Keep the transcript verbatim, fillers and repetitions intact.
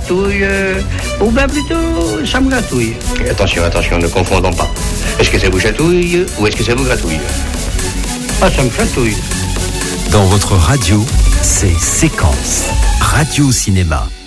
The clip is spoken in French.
gratouille, euh, ou bien plutôt ça me gratouille. Et attention, attention, ne confondons pas. Est-ce que ça vous chatouille ou est-ce que ça vous gratouille? Ah, ça me gratouille. Dans votre radio, c'est Séquence, Radio Cinéma.